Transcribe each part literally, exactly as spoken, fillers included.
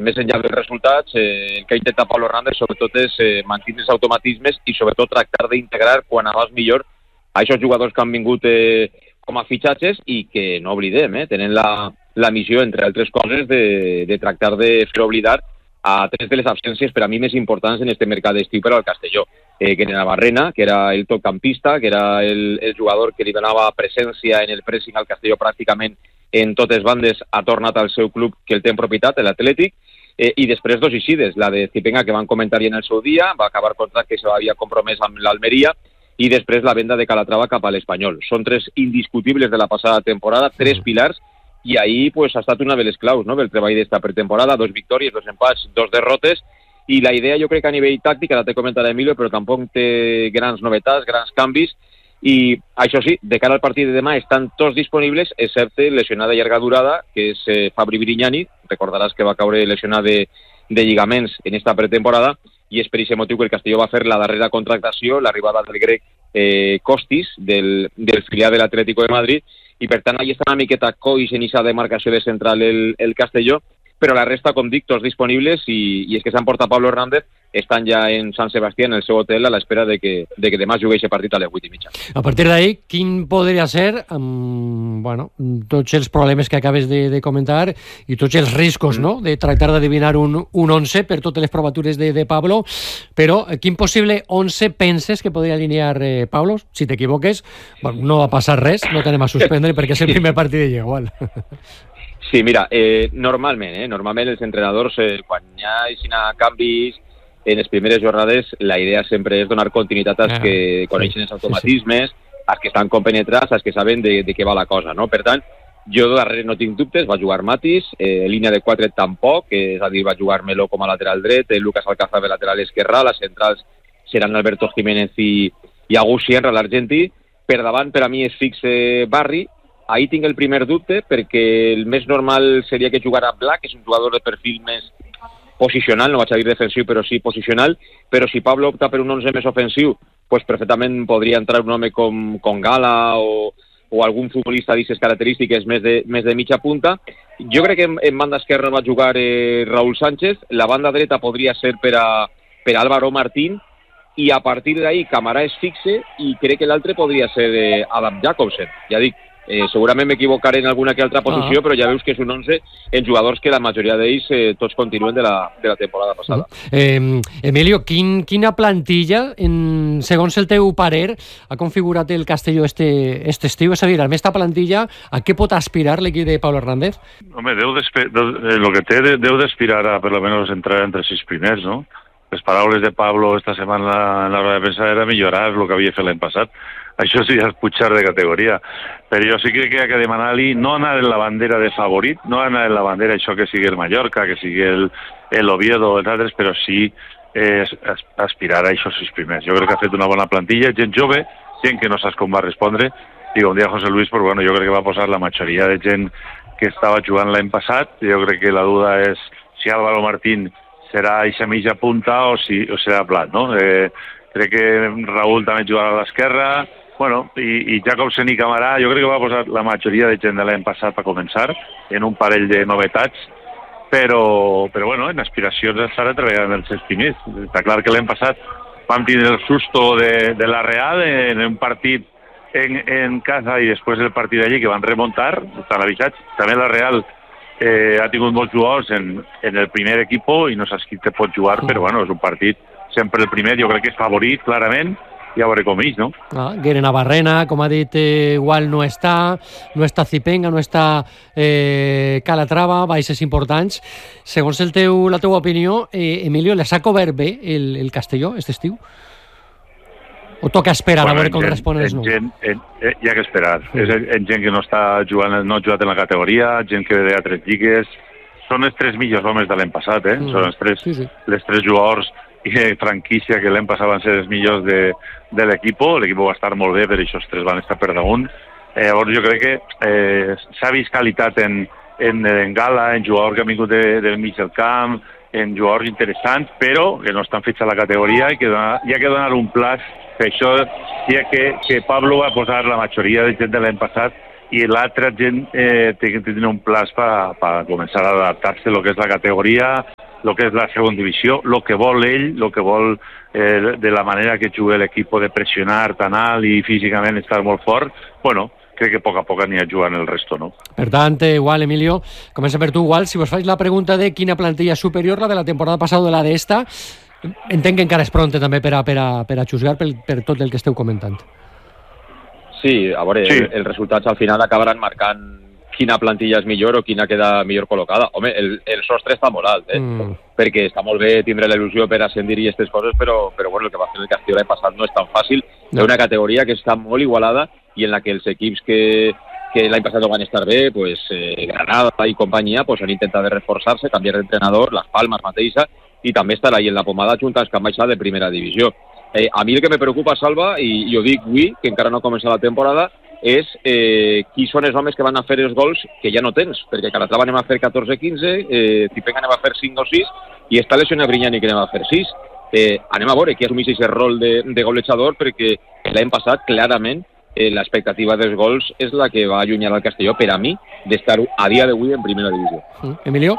més enllà dels resultats, eh, el que intenta Pablo Hernández sobretot és eh, mantenir els automatismes i sobretot tractar d'integrar quan abans millor a aquests jugadors que han vingut eh, com a fitxatges i que no oblidem, eh, tenen la, la missió, entre altres coses, de, de tractar de fer oblidar a tres de les absències per a mi més importants en este mercat d'estiu per al Castelló, eh, que era Navarrena, que era el topcampista, que era el, el jugador que li donava presència en el pressing al Castelló pràcticament en totes bandes, ha tornat al seu club que el té en propietat, l'Atlètic, eh, i després dos eixides, la de Zipenga, que van comentar en el seu dia, va acabar contracte que s'havia compromès amb l'Almeria, i després la venda de Calatrava cap a l'Espanyol. Són tres indiscutibles de la passada temporada, tres pilars, i ahir pues, ha estat una de les claus, no?, del treball d'esta pretemporada, dos victòries, dos empats, dos derrotes, i la idea jo crec que a nivell tàctic, ara t'he comentat Emilio, però tampoc té grans novetats, grans canvis, i això sí, de cara al partit de demà estan tots disponibles, excepte lesionada de llarga durada, que és eh, Fabri Brignani, recordaràs que va caure lesionat de, de lligaments en esta pretemporada, i és per aquest motiu que el Castelló va fer la darrera contractació, l'arribada del grec eh, Costis, del, del filial de l'Atlético de Madrid, i per tant allà està una miqueta coix en aquesta demarcació de central el, el Castelló, però la resta, com dic, tots disponibles, i, i és que s'han portat Pablo Hernández, estan ja en Sant Sebastià, en el seu hotel, a l'espera de que, de que demà jugui aquest partit a les vuit i mitja. A partir d'ahí, quin podria ser, um, bueno, tots els problemes que acabes de, de comentar i tots els riscos, mm. no?, de tractar d'adivinar un, un onze per totes les provatures de, de Pablo, però quin possible onze penses que podria alinear eh, Pablo? Si t'equivoques, bueno, no va passar res, no t'anem a suspendre perquè és el primer partit de Lliga, igual. Sí, mira, eh, normalment, eh, normalment els entrenadors, eh, quan hi ha aixina canvis en les primeres jornades, la idea sempre és donar continuïtat als ah, que coneixen els automatismes, sí, sí. als que estan compenetrats, als que saben de, de què va la cosa, no? Per tant, jo darrere no tinc dubtes, va jugar Matis, eh, línia de quatre tampoc, és a dir, va jugar Melo com a lateral dret, eh, Lucas Alcázar de lateral esquerra, les centrals seran Alberto Jiménez i, i Agus Sierra, l'argentí, per davant per a mi és fixe Barri. Ahí tinc el primer dubte, perquè el més normal seria que jugara Black, és un jugador de perfil més posicional, no vaig a dir defensiu, però sí posicional, però si Pablo opta per un onze més ofensiu, pues perfectament podria entrar un home com, com Gala o, o algun futbolista d'aquestes característiques més de, més de mitja punta. Jo crec que en, en banda esquerra va jugar eh, Raúl Sánchez, la banda dreta podria ser per a, per a Álvaro Martín, i a partir d'ahí Camarà és fixe, i crec que l'altre podria ser eh, Adam Jacobsen, ja dic. Eh, segurament m'equivocaré en alguna que altra posició, ah. però ja veus que és un onze en jugadors que la majoria d'ells eh, tots continuen de la, de la temporada passada. Eh, Emilio, quin, quina plantilla, en, segons el teu parer, ha configurat el Castelló este, este estiu? És a dir, amb esta plantilla, a què pot aspirar l'equip de Pablo Hernández? Home, deu el que té deu d'aspirar a per almenys entrar entre sis primers, no? Les paraules de Pablo esta setmana en la roda de premsa era millorar el que havia fet l'any passat. Això sí, és pujar de categoria. Però jo sí crec que hi ha que demanar-li no anar en la bandera de favorit, no anar en la bandera això que sigui el Mallorca, que sigui el, el Oviedo o els altres, però sí eh, aspirar a això sis primers. Jo crec que ha fet una bona plantilla, gent jove, gent que no saps com va respondre, i com dia José Luis, pues, bueno, jo crec que va posar la majoria de gent que estava jugant l'any passat. Jo crec que la duda és si Álvaro Martín serà a eixa mitja punta o, si, o serà plat, no? Eh, crec que Raúl també jugarà a l'esquerra, bueno, i, i Jacobsen i Camarà, jo crec que va posar la majoria de gent de l'any passat a començar, en un parell de novetats, però, però bueno, en aspiracions d'estar treballant els seus primers. Està clar que l'any passat vam tindre el susto de, de la Real en un partit en, en casa i després el partit allí que van remuntar, estan avisats. També la Real eh, ha tingut molts jugadors en, en el primer equip i no saps qui te pot jugar, però bueno, és un partit sempre el primer, jo crec que és favorit, clarament, i a veure com és, no? Ah, Guere Navarrena, com ha dit, eh, igual no està, no està Zipenga, no està eh, Calatrava, baixes importants. Segons el teu, la teua opinió, eh, Emilio, les ha cobert bé el, el Castelló, aquest estiu? O toca esperar bueno, a veure com gent, responen els nous? En, en, en, hi ha que esperar. Sí. És en, en gent que no està jugant, no ha jugat en la categoria, gent que ve de altres lligues. Són els tres millors homes de l'any passat, eh? Mm. Són els tres, sí, sí. les tres jugadors i franquícia que l'any passat van ser els millors de, de l'equip. L'equip va estar molt bé, però aquests tres van estar per damunt. Eh, llavors jo crec que eh, s'ha vist qualitat en, en, en Gala, en jugadors que han vingut de, del mig del camp, en jugadors interessants, però que no estan fets a la categoria i que donar, hi ha que donar un plaç. Per això hi ha que, que Pablo va posar la majoria de gent de l'any passat i l'altra gent eh, té que tenir un plaç per començar a adaptar-se a lo que és la categoria, el que és la segona divisió, el que vol ell, el que vol eh, de la manera que juga l'equip de pressionar tan alt i físicament estar molt fort, bueno, crec que a poc a poc anirà jugant el resto, no? Per tant, igual, Emilio, comença per tu, igual, si vos faig la pregunta de quina plantilla superior, la de la temporada passada o de la d'esta, entenc que encara és pronte també per a, per a, per a xusgar per, per tot el que esteu comentant. Sí, a veure, sí. Els resultats al final acabaran marcant quina plantilla és millor o quina queda millor col·locada. Home, el, el sostre està molt alt, eh? Mm. Perquè està molt bé tindre la il·lusió per ascendir i aquestes coses, però, però bueno, el que va fer el Castelló l'any passat no és tan fàcil. No. És una categoria que està molt igualada i en la que els equips que, que l'any passat no van estar bé, pues, eh, Granada i companyia, pues, han intentat de reforçar-se, canviar d'entrenador, Las Palmas mateixa, i també estar ahí en la pomada junta als que han baixat de primera divisió. Eh, a mi el que me preocupa, Salva, i jo dic avui, que encara no ha començat la temporada, és eh, qui són els homes que van a fer els gols que ja no tens, perquè Calatrava anem a fer catorze quinze, eh, Tipenga anem a fer cinc o sis, i està lesionat Brignani que anem a fer sis. Eh, anem a veure qui assumeix aquest rol de, de golejador, perquè l'any passat, clarament, eh, l'expectativa dels gols és la que va allunyar al Castelló, per a mi, d'estar a dia d'avui en primera divisió. Mm. Emilio?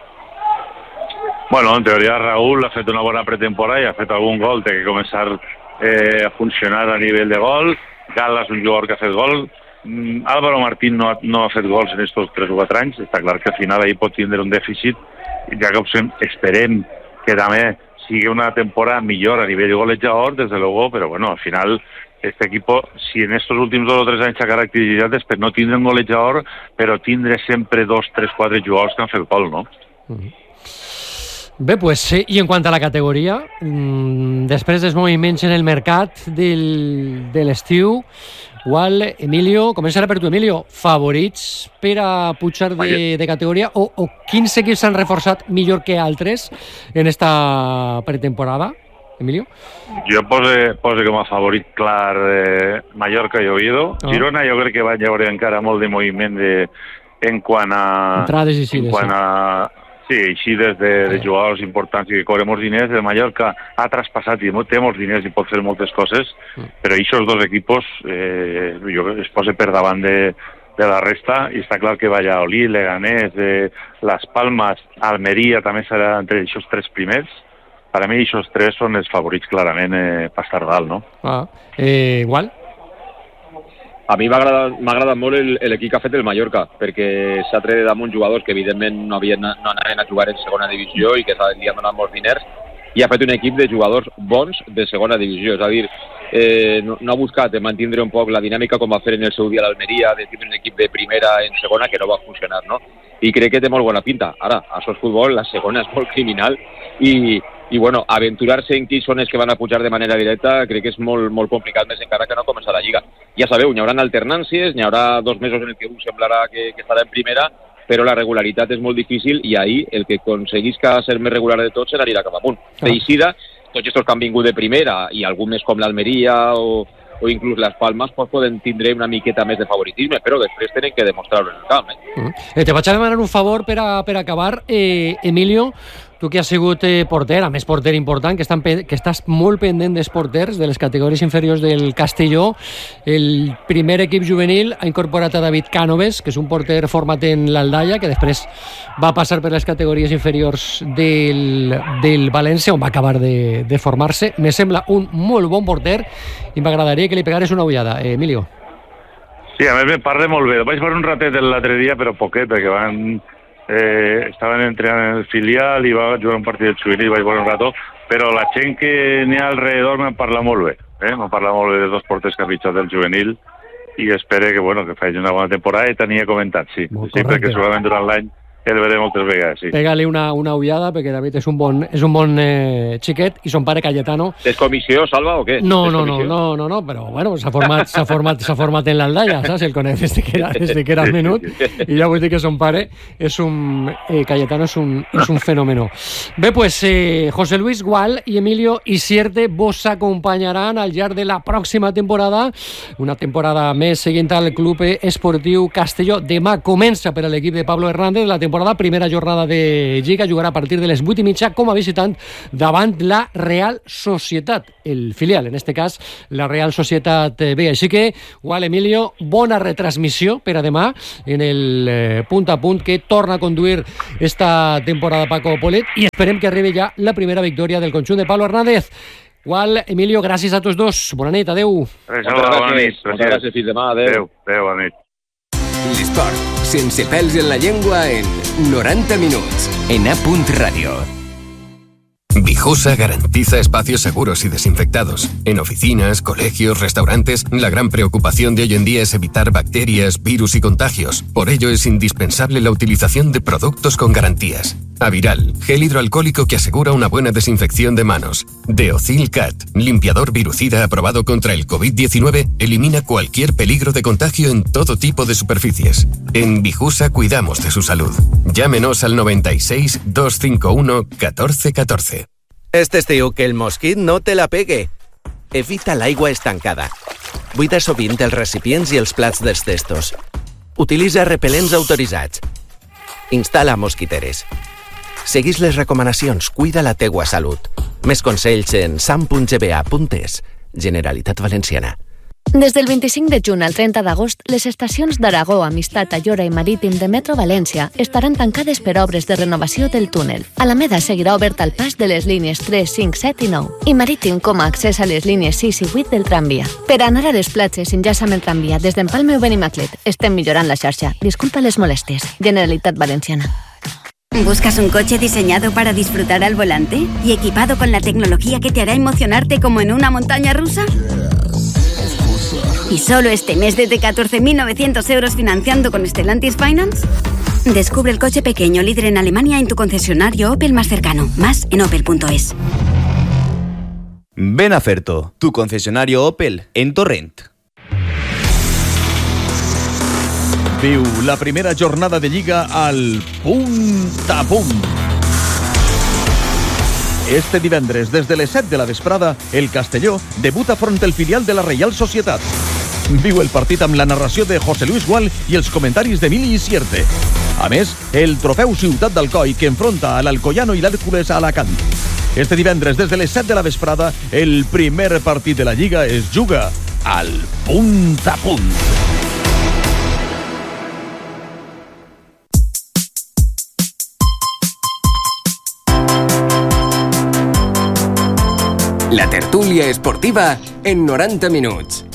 Bueno, en teoria Raúl ha fet una bona pretemporada i ha fet algun gol, té que començar eh, a funcionar a nivell de gol. Gala és un jugador que ha fet gol. Mm, Álvaro Martín no ha, no ha fet gols en estos tres o quatre anys. Està clar que al final ahí pot tindre un dèficit, ja que esperem que també sigui una temporada millor a nivell de golejador, desde luego, però bueno, al final este equipo, si en estos últims dos o tres anys s'ha caracteritzat és per no tindre un golejador, però tindre sempre dos, tres, quatre jugadors que han fet gol, no? Mm-hmm. Bé, pues sí, i en quant a la categoria, mmm, després dels moviments en el mercat del, de l'estiu, igual, Emilio, començarà per tu, Emilio, favorits per a pujar de, de categoria o, o quins equips s'han reforçat millor que altres en esta pretemporada, Emilio? Jo pose, pose com a favorit clar eh, Mallorca i Oviedo. Oh. Girona jo crec que va haver encara molt de moviment de, en quant a... Entrades i xides, en quant a... Sí, eixides de, de jugadors importants i que cobren molts diners. El Mallorca ha traspassat i té molts diners i pot fer moltes coses, però aquests dos equipos eh, jo es posa per davant de, de la resta i està clar que Valladolid, Leganés, eh, Las Palmas, Almeria també serà entre aquests tres primers. Per a mi aquests tres són els favorits clarament eh, per estar dalt, no? Ah, eh, igual? A mi m'ha agradat molt l'equip que ha fet el Mallorca, perquè s'ha tret damunt jugadors que evidentment no, havien, no anaven a jugar en segona divisió i que li han donat molts diners, i ha fet un equip de jugadors bons de segona divisió. És a dir, eh, no, no ha buscat mantindre un poc la dinàmica com va fer en el seu dia l'Almeria, de tindre un equip de primera en segona que no va funcionar, no? I crec que té molt bona pinta. Ara, això és futbol, la segona és molt criminal i... I, bueno, aventurar-se en qui són els que van a pujar de manera directa crec que és molt, molt complicat, més encara que no començar la Lliga. Ja sabeu, n'hi haurà alternàncies, n'hi haurà dos mesos en el que un semblarà que, que estarà en primera, però la regularitat és molt difícil i ahir el que aconseguisca ser més regular de tots s'anirà cap amunt. Ah. D'eixida, tots aquests que han vingut de primera i algun més com l'Almeria o, o inclús les Palmes pues, poden tindre una miqueta més de favoritisme, però després tenen que demostrar-ho en el camp. Eh? Uh-huh. eh, te vaig a demanar un favor per a, per a acabar. Eh, Emilio, tu que has sigut eh, porter, a més porter important, que, estan, que estàs molt pendent dels porters de les categories inferiors del Castelló, el primer equip juvenil ha incorporat a David Cánoves, que és un porter format en l'Aldaia, que després va passar per les categories inferiors del, del València, on va acabar de, de formar-se. Me sembla un molt bon porter i m'agradaria que li pegares una ullada. Eh, Emilio. Sí, a més me parla molt bé. Vaig veure un ratet l'altre dia, però poquet, perquè van... Eh, estaven entrenant en el filial i va jugar un partit de juvenil i vaig veure un rato, però la gent que n'hi ha alrededor me'n parla molt bé, eh? me'n parla molt bé dels dos porters que ha fitxat del juvenil i espero que, bueno, que faci una bona temporada i tenia comentat, sí, molt sí, perquè segurament durant l'any el veré moltes vegades, sí. Pega-li una, una ullada, perquè David és un bon, és un bon eh, xiquet i son pare Cayetano... Descomissió, Salva, o què? No, no, no, no, no, no, però bueno, s'ha format, s'ha format, s'ha format en l'Aldaia, saps? El coneix des que era, des que era menut i ja vull dir que son pare és un... Eh, Cayetano és un, és un fenómeno. Bé, pues eh, José Luis Gual i Emilio Isierte vos acompanyaran al llarg de la pròxima temporada, una temporada més seguint al Club Esportiu Castelló. Demà comença per a l'equip de Pablo Hernández la temporada temporada, primera jornada de Lliga, jugarà a partir de les vuit i mitja com a visitant davant la Real Societat, el filial, en este cas la Real Societat B. Així que, igual, Emilio, bona retransmissió per a demà en el eh, punt a punt que torna a conduir esta temporada Paco Polet, i esperem que arribi ja la primera victòria del conjunt de Pablo Hernández. Igual, Emilio, gràcies a tots dos. Bona nit, adeu. Moltes gràcies. Moltes gràcies, fins demà, adeu. Adeu, adeu, bona nit. L'esport, sense pèls en la llengua, en noranta minuts, en A. Radio. Vijusa garantiza espacios seguros y desinfectados. En oficinas, colegios, restaurantes, la gran preocupación de hoy en día es evitar bacterias, virus y contagios. Por ello es indispensable la utilización de productos con garantías. Aviral, gel hidroalcohólico que asegura una buena desinfección de manos. Deocil Cat, limpiador virucida aprobado contra el covid diecinueve, elimina cualquier peligro de contagio en todo tipo de superficies. En Vijusa cuidamos de su salud. Llámenos al noventa y seis, dos cinco uno, catorce catorce. Este estiu que el mosquit no te la pegue. Evita l'aigua estancada. Buida sovint els recipients i els plats dels testos. Utilitza repel·lents autoritzats. Instal·la mosquiteres. Seguís les recomanacions, cuida la teua salut. Més consells en sam punt g b a punt es. Generalitat Valenciana. Des del vint-i-cinc de juny al trenta d'agost, les estacions d'Aragó, Amistat, Ayora i Marítim de Metro València estaran tancades per obres de renovació del túnel. Alameda seguirà obert al pas de les línies tres, cinc, set i nou i Marítim com a accés a les línies sis i vuit del tramvia. Per anar a les platges, enllaça amb el tramvia des d'Empalme o Benimaclet. Estem millorant la xarxa. Disculpa les molèsties. Generalitat Valenciana. ¿Buscas un coche diseñado para disfrutar al volante y equipado con la tecnología que te hará emocionarte como en una montaña rusa? ¿Y solo este mes desde catorce mil novecientos euros financiando con Stellantis Finance? Descubre el coche pequeño líder en Alemania en tu concesionario Opel más cercano. Más en opel punto es. Ven a Ferto, tu concesionario Opel en Torrent. Viu la primera jornada de Lliga al punt a punt. Este divendres, des de les set de la vesprada, el Castelló debuta front el filial de la Reial Societat. Viu el partit amb la narració de José Luis Gual i els comentaris d'Emili Isierte. A més, el trofeu Ciutat d'Alcoi que enfronta a l'Alcoyano i l'Hèrcules a Alacant. Este divendres, des de les set de la vesprada, el primer partit de la Lliga es juga al punt a punt. La tertúlia esportiva en noranta minuts.